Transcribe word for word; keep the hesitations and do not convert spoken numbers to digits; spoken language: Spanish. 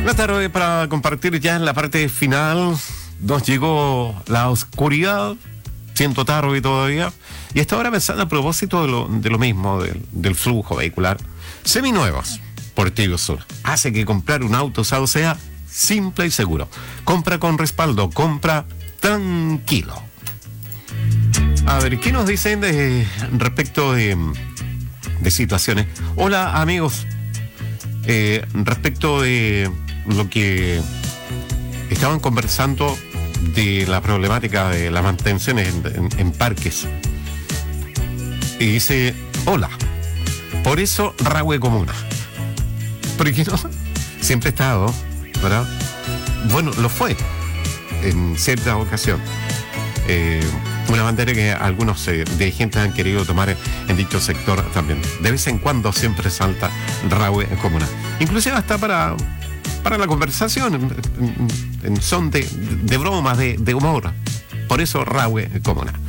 Una tarde para compartir ya en la parte final. Nos llegó la oscuridad, siento tarde todavía, y estaba ahora pensando a propósito de lo, de lo mismo, del, del flujo vehicular. Seminuevos, por Tibio Sur, hace que comprar un auto usado sea simple y seguro. Compra con respaldo, compra tranquilo. A ver, ¿qué nos dicen de, respecto de, de situaciones? Hola amigos, eh, respecto de lo que estaban conversando de la problemática de la mantención en, en, en parques. Y dice, hola, por eso Rahue Comuna. Porque no, siempre ha estado, ¿verdad? Bueno, lo fue en cierta ocasión. Eh, una bandera que algunos eh, dirigentes han querido tomar en, en dicho sector también. De vez en cuando siempre salta Rahue Comuna. Inclusive hasta para, para la conversación, en, en, en son de, de bromas, de, de humor. Por eso Rahue Comuna.